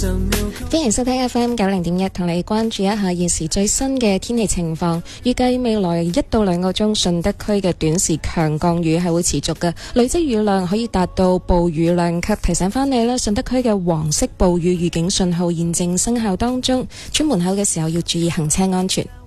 歡迎收聽 FM90.1，同你關注一下現時最新嘅天氣情況。預計未來1到2個鐘，順德區嘅短時強降雨係會持續嘅，累積雨量可以達到暴雨量級。提醒翻你啦，順德區嘅黃色暴雨預警信號現正生效當中，出門口嘅時候要注意行車安全。